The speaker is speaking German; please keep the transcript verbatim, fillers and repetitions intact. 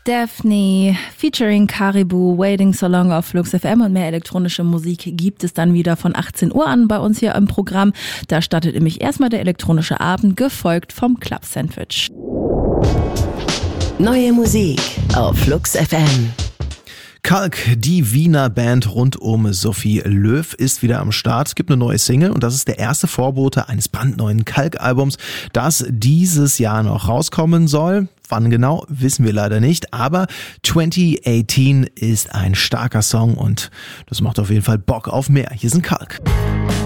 Daphne featuring Caribou, Waiting So Long auf Flux F M, und mehr elektronische Musik gibt es dann wieder von achtzehn Uhr an bei uns hier im Programm. Da startet nämlich erstmal der elektronische Abend, gefolgt vom Club Sandwich. Neue Musik auf Flux F M. Kalk, die Wiener Band rund um Sophie Löw, ist wieder am Start. Es gibt eine neue Single und das ist der erste Vorbote eines brandneuen Kalk-Albums, das dieses Jahr noch rauskommen soll. Wann genau, wissen wir leider nicht, aber zwanzig achtzehn ist ein starker Song und das macht auf jeden Fall Bock auf mehr. Hier sind Kalk.